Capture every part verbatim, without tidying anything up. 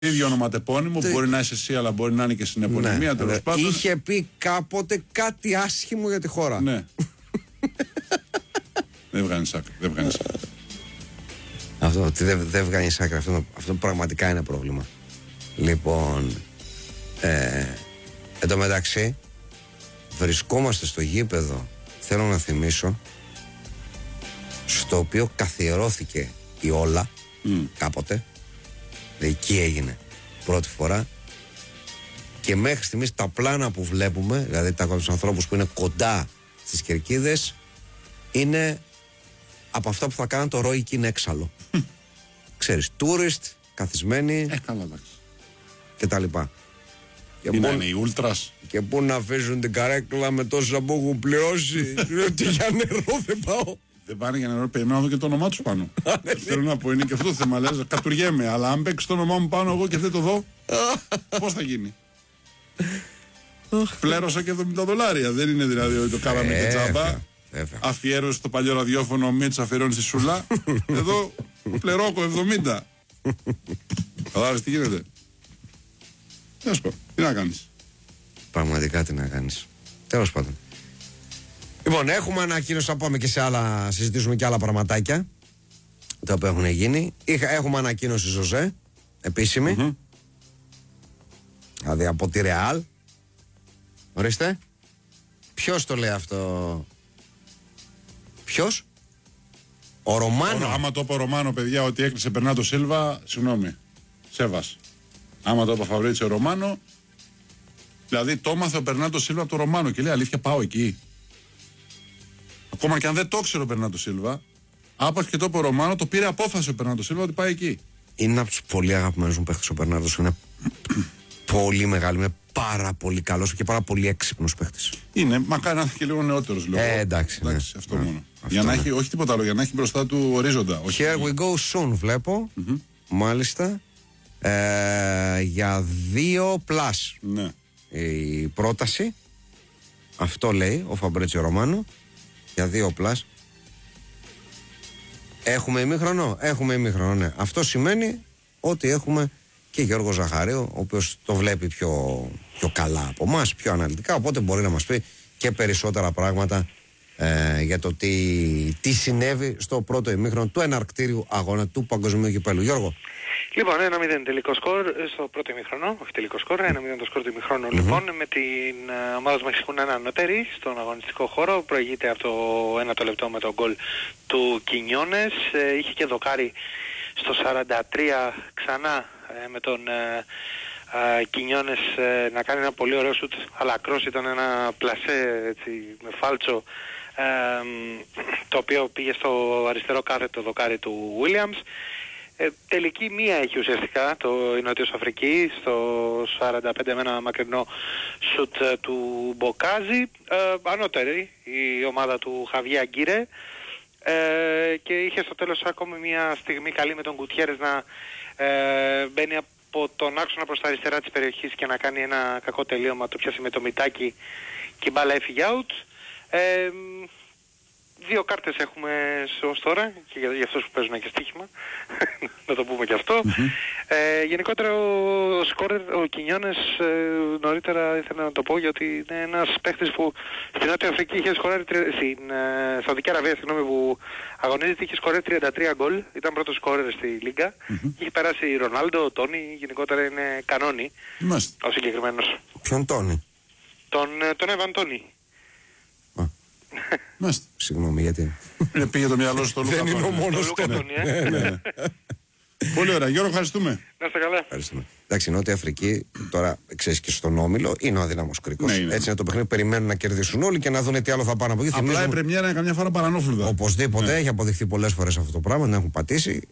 ίδιο ονοματεπώνυμο, Τε... μπορεί να είσαι εσύ, αλλά μπορεί να είναι και στην επωνυμία, ναι, τέλος πάντων. Είχε πει κάποτε κάτι άσχημο για τη χώρα. Ναι. Δεν βγάνει άκρη. Δεν βγάνει άκρη. Αυτό ότι δεν, δεν βγάνει άκρη, αυτό, αυτό πραγματικά είναι πρόβλημα. Λοιπόν, ε, εν τω μεταξύ, βρισκόμαστε στο γήπεδο, θέλω να θυμίσω, στο οποίο καθιερώθηκε η Όλα mm. κάποτε. Εκεί έγινε πρώτη φορά. Και μέχρι στιγμής τα πλάνα που βλέπουμε, δηλαδή τα ανθρώπους που είναι κοντά στις κερκίδες, είναι από αυτά που θα κάνουν το Roy Keane έξαλλο. Ξέρεις, tourist, καθισμένοι ε, καλά, και τα λοιπά. Και είναι πού, οι ούλτρας. Και πού να αφήσουν την καρέκλα με τόσα που έχουν πληρώσει. Ότι για νερό δεν πάω. Δεν πάνε για νερό, περιμένω να δω και το όνομά τους πάνω. Θέλω να πω, είναι και αυτό το θέμα. Λες, κατουργέμαι, αλλά αν παίξει το όνομά μου πάνω εγώ και δεν το δω, πώς θα γίνει. Πλέρωσα και εβδομήντα δολάρια. Δεν είναι δηλαδή ότι το κάναμε και τζάμπα. Αφιέρωσε στο παλιό ραδιόφωνο ο Μίτς, αφιερώνει στη Σουλά. Εδώ πληρώνω εβδομήντα. Κατάλαβες τι γίνεται. Δεν σου πω, τι να κάνεις. Πραγματικά τι να κάνεις. Τέλος πάντων. Λοιπόν, έχουμε ανακοίνωση, θα πάμε και σε άλλα, συζητήσουμε και άλλα πραγματάκια τα οποία έχουν γίνει. Έχουμε ανακοίνωση Ζωζέ, επίσημη. Mm-hmm. Δηλαδή από τη Ρεάλ. Ορίστε. Ποιος το λέει αυτό? Ποιος? Ο Ρωμάνο. Ο, άμα το είπε ο Ρωμάνο, παιδιά, ότι έκλεισε Μπερνάρντο Σίλβα, συγγνώμη, Σέβας. Άμα το είπε ο Φαβρίτσιο Ρωμάνο, δηλαδή το έμαθε ο Μπερνάρντο Σίλβα από το Ρωμάνο και λέει αλήθεια πάω εκεί. Ακόμα και αν δεν το ξέρει ο Μπερνάρντο Σίλβα, άπαξ και το είπε ο Ρωμάνο, το πήρε απόφαση ο Μπερνάρντο Σίλβα ότι πάει εκεί. Είναι από τους πολύ αγαπημένους μου παίχτες ο Μπερνάρντο. Είναι πολύ μεγάλο, είναι πάρα πολύ καλός και πάρα πολύ έξυπνος παίχτης. Είναι, μακάρι να είναι και λίγο νεότερος λόγω. Ε, εντάξει, εντάξει, ναι. αυτό ναι. μόνο. Αυτό για να ναι. έχει, όχι τίποτα άλλο, για να έχει μπροστά του ορίζοντα. Όχι Here we go soon, βλέπω. Mm-hmm. Μάλιστα. Ε, για δύο πλάς. Ναι. Η πρόταση. Αυτό λέει ο Φαμπρέτσιο Ρωμάνο. Για δύο πλάς. Έχουμε ημίχρονο. Έχουμε ημίχρονο, ναι. Αυτό σημαίνει ότι έχουμε και Γιώργο Ζαχαρίου, ο οποίος το βλέπει πιο, πιο καλά από εμάς, πιο αναλυτικά, οπότε μπορεί να μας πει και περισσότερα πράγματα ε, για το τι, τι συνέβη στο πρώτο ημίχρονο του εναρκτήριου αγώνα του Παγκοσμίου Κυπέλλου. Γιώργο. Λοιπόν, ένα μηδέν τελικό σκορ στο πρώτο ημίχρονο, όχι τελικό σκορ, ένα μηδέν το σκορ του ημίχρονου. Mm-hmm. Λοιπόν, με την uh, ομάδα του Μεξικού να είναι ανώτερη στον αγωνιστικό χώρο, προηγείται από το ένα το λεπτό με τον γκολ του Κινιόνες, ε, είχε και δοκάρι στο σαράντα τρία ξανά ε, με τον ε, ε, Κινιόνες ε, να κάνει ένα πολύ ωραίο σουτ, αλλά ακρός ήταν ένα πλασέ έτσι, με φάλτσο, ε, το οποίο πήγε στο αριστερό κάθετο δοκάρι του Williams. Ε, τελική μία έχει ουσιαστικά το η Νότιος Αφρική στο σαράντα πέντε με ένα μακρινό σουτ ε, του Μποκάζη. Ε, ανώτερη η ομάδα του Χαβιέ Αγκύρε. Ε, και είχε στο τέλος ακόμη μια στιγμή καλή με τον Γκουτιέρες να ε, μπαίνει από τον άξονα προς τα αριστερά της περιοχής και να κάνει ένα κακό τελείωμα, το πιάσει με το μητάκι και η μπάλα έφυγε out. Ε, δύο κάρτες έχουμε ως τώρα και για, για αυτούς που παίζουν και στοίχημα να το πούμε και αυτό. Mm-hmm. ε, γενικότερα ο σκόρερ, ο Κινιόνες, ε, νωρίτερα ήθελα να το πω γιατί είναι ένας παίχτης που στην Νότια Αφρική είχε σκοράρει, στην ε, Σαουδική Αραβία συγγνώμη, που αγωνίζεται, είχε σκοράρει τριάντα τρία γκολ, ήταν πρώτος σκόρερ στη Λίγκα. Mm-hmm. Είχε περάσει Ρονάλντο, Τόνι, γενικότερα είναι κανόνι mm-hmm. ο συγκεκριμένος. Ποιον Τόνι? Τον, τον Εβαν Τόνι. Μάλιστα. Συγγνώμη, γιατί πήγε το μυαλό στο Λούκα. Δεν είναι ο μόνος Τόνι. Πολύ ωραία, Γιώργο, ευχαριστούμε. Να είστε καλά. Ευχαριστούμε. Εντάξει, η Νότια Αφρική, τώρα ξέρεις και στον Όμιλο, είναι ο αδύναμος κρίκος. Ναι, έτσι είναι το παιχνίδι, περιμένουν να κερδίσουν όλοι και να δουν τι άλλο θα πάνε από εκεί. Απλά θυμίζουν... η πρεμιέρα είναι καμιά φορά παρανόφλουδα. Οπωσδήποτε, ναι. Έχει αποδειχθεί πολλές φορές αυτό το πράγμα, την έχουν πατήσει.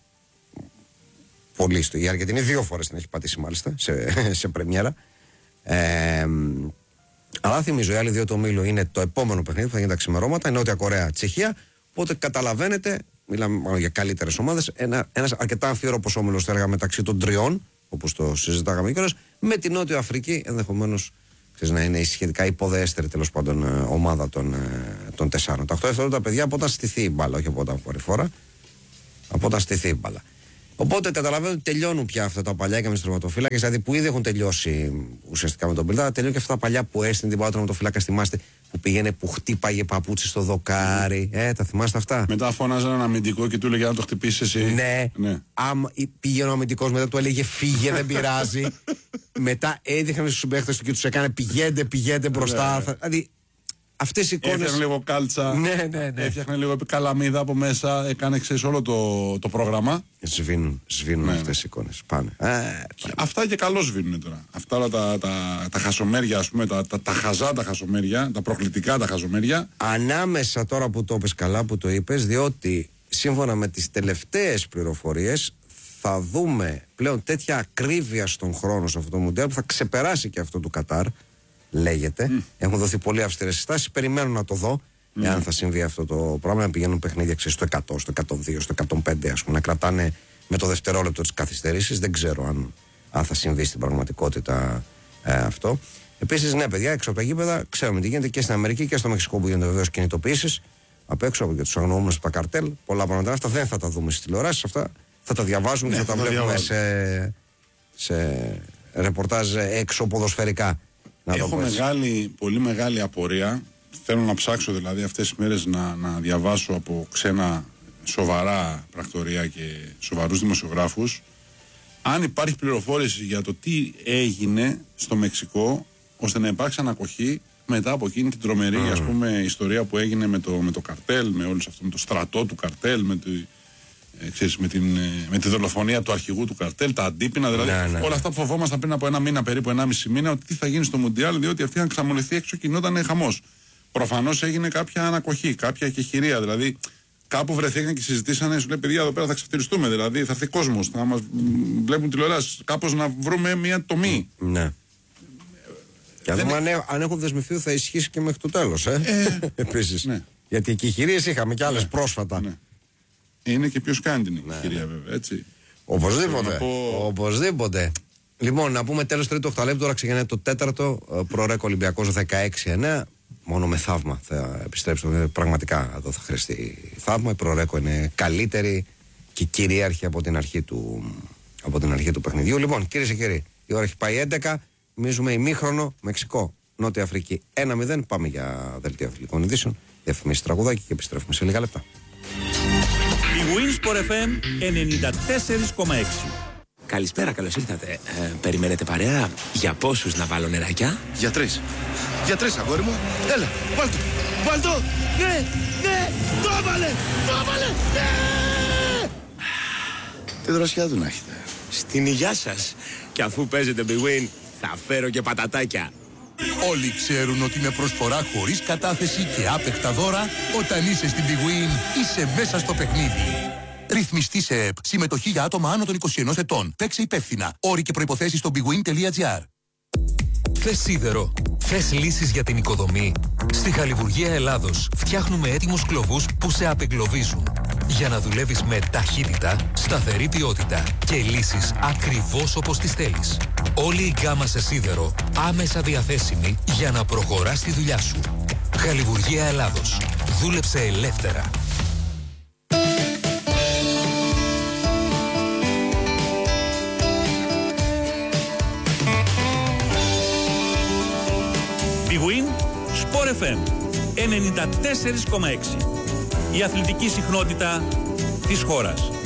Πολύ στο. Η Αργεντινή δύο φορές την έχει πατήσει μάλιστα σε, σε πρεμιέρα. Ε, αλλά θυμίζω, οι άλλοι δύο του Ομίλου είναι το επόμενο παιχνίδι που θα γίνει τα ξημερώματα, η Νότια Κορέα, Τσεχία. Οπότε καταλαβαίνετε, μιλάμε για καλύτερες ομάδες, ένα, ένας αρκετά αμφίροπος όμιλος θα έλεγα μεταξύ των τριών, όπως το συζητάγαμε κιόλας, με την Νότια Αφρική ενδεχομένως να είναι η σχετικά υποδέστερη τέλος πάντων ομάδα των, των τεσσάρων. Τα οκτώ δευτερόλεπτα παιδιά από όταν στηθεί η μπάλα, όχι από όταν χωρεί φόρα, από όταν στηθεί η μπάλα. Οπότε καταλαβαίνω ότι τελειώνουν πια αυτά τα παλιά και με του τερματοφύλακες, δηλαδή που ήδη έχουν τελειώσει ουσιαστικά με τον Μπελτά. Τελειώνουν και αυτά τα παλιά που έστειλε την πάω τερματοφύλακα, θυμάστε, που πήγαινε, που χτύπαγε παπούτσι στο δοκάρι. Ε, τα θυμάστε αυτά. Μετά φώναζε έναν αμυντικό και του έλεγε να το χτυπήσει εσύ. Ναι. ναι. Άμα πήγαινε ο αμυντικός, μετά του έλεγε φύγε, δεν πειράζει. Μετά έδειχνε στους συμπαίκτες του και τους έκανε πηγαίνετε, πηγαίνετε μπροστά. Ναι. Δηλαδή αυτές οι εικόνες. Έφτιαχνε λίγο κάλτσα. Ναι, ναι, ναι. Έφτιαχνε λίγο καλαμίδα από μέσα. Έκανε, ξέρεις, όλο το, το πρόγραμμα. Σβήνουν, σβήνουν ναι. αυτές οι εικόνες. Πάνε. Ε, πάνε. Αυτά και καλό σβήνουν τώρα. Αυτά όλα τα, τα, τα χασομέρια, ας πούμε, τα, τα, τα χαζά τα χασομέρια, τα προκλητικά τα χασομέρια. Ανάμεσα τώρα που το είπες καλά, που το είπες, διότι σύμφωνα με τις τελευταίες πληροφορίες θα δούμε πλέον τέτοια ακρίβεια στον χρόνο σε αυτό το μοντέλο που θα ξεπεράσει και αυτό του Κατάρ. Λέγεται. Mm. Έχουν δοθεί πολύ αυστηρές συστάσεις. Περιμένω να το δω, mm. εάν θα συμβεί αυτό το πράγμα. Να πηγαίνουν παιχνίδια ξέρεις, στο εκατό, στο εκατόν δύο, στο εκατόν πέντε, ας πούμε, να κρατάνε με το δευτερόλεπτο της καθυστέρησης. Δεν ξέρω αν, αν θα συμβεί στην πραγματικότητα ε, αυτό. Επίσης, ναι, παιδιά, έξω από τα γήπεδα ξέρουμε τι γίνεται και στην Αμερική και στο Μεξικό που γίνονται βεβαίως κινητοποιήσεις. Απ' έξω από τους αγνοούμενους από τα καρτέλ. Πολλά πράγματα. Αυτά δεν θα τα δούμε στις τηλεοράσεις. Αυτά θα τα διαβάζουμε και ναι, θα τα βλέπουμε σε, σε ρεπορτάζ έξω ποδοσφαιρικά. Έχω μεγάλη, πολύ μεγάλη απορία. Θέλω να ψάξω δηλαδή αυτές τις μέρες να, να διαβάσω από ξένα σοβαρά πρακτορία και σοβαρούς δημοσιογράφους αν υπάρχει πληροφόρηση για το τι έγινε στο Μεξικό ώστε να υπάρξει ανακοχή μετά από εκείνη την τρομερή mm. ας πούμε, ιστορία που έγινε με το, με το καρτέλ, με όλους αυτό, με το στρατό του καρτέλ, με τη, ε, ξέρεις, με, την, με τη δολοφονία του αρχηγού του καρτέλ, τα αντίπεινα, δηλαδή ναι, ναι. όλα αυτά που φοβόμασταν πριν από ένα μήνα, περίπου ενάμιση μήνα, ότι τι θα γίνει στο Μουντιάλ, διότι αυτοί είχαν ξαμολυθεί έξω και γινόταν χαμός. Προφανώς έγινε κάποια ανακοχή, κάποια εκεχηρία, δηλαδή κάπου βρεθήκαν και συζητήσανε, σου λέει παιδιά εδώ πέρα θα ξεφτυλιστούμε, δηλαδή θα έρθει κόσμος, θα μας βλέπουν τηλεοράσεις, κάπως να βρούμε μια τομή. Ναι. Και δεν... αν, αν έχουν δεσμευτεί θα ισχύσει και μέχρι το τέλος, ε. ε επίσης. Ναι. Γιατί εκεχηρίες είχαμε και άλλες ναι. πρόσφατα. Ναι. Είναι και ποιος κάνει την εκεχηρία, ναι. βέβαια, έτσι. Οπωσδήποτε. Πω... Οπωσδήποτε. Λοιπόν, να πούμε τέλος τρίτο οχταλέπτο, τώρα ξεκινάει το τέταρτο. Προρέκο Ολυμπιακός δεκαέξι εννέα. Μόνο με θαύμα θα επιστρέψουμε. Πραγματικά εδώ θα χρειαστεί θαύμα. Η Προρέκο είναι καλύτερη και κυρίαρχη από την αρχή του, από την αρχή του παιχνιδιού. Λοιπόν, κυρίες και κύριοι, η ώρα έχει πάει έντεκα. Μίζουμε ημίχρονο Μεξικό, Νότια Αφρική ένα μηδέν. Πάμε για δελτίο αθλητικών ειδήσεων. Διαφημίσεις, τραγουδάκι και επιστρέφουμε σε λίγα λεπτά. Η Winsport εφ εμ ενενήντα τέσσερα κόμμα έξι. Καλησπέρα, καλώς ήρθατε. Ε, περιμένετε παρέα? Για πόσους να βάλω νεράκια? Για τρεις. Για τρεις, αγόρι μου. Έλα, βάλ' το. Βάλ' το. Ναι, ναι, το έβαλε, το έβαλε, ναι. Τι δροσιά του να έχετε. Στην υγειά σας. Και αφού παίζετε Big Win, θα φέρω και πατατάκια. Όλοι ξέρουν ότι με προσφορά χωρίς κατάθεση και άπεχτα δώρα, όταν είσαι στην Big Win, είσαι μέσα στο παιχνίδι. Ρυθμιστή σε ΕΠ. Συμμετοχή για άτομα άνω των είκοσι ενός ετών. Παίξε υπεύθυνα. Όροι και προϋποθέσεις στο bigwin τελεία gr. Θες σίδερο? Θες λύσεις για την οικοδομή? Στη Χαλιβουργία Ελλάδος φτιάχνουμε έτοιμους κλωβούς που σε απεγκλωβίζουν. Για να δουλεύεις με ταχύτητα, σταθερή ποιότητα και λύσεις ακριβώς όπως τις θέλεις. Όλη η γκάμα σε σίδερο άμεσα διαθέσιμη για να προχωράς τη δουλειά σου. Χαλιβουργία Ελλάδος. Δούλεψε ελεύθερα. Big Win, Sport εφ εμ ενενήντα τέσσερα κόμμα έξι. Η αθλητική συχνότητα της χώρας.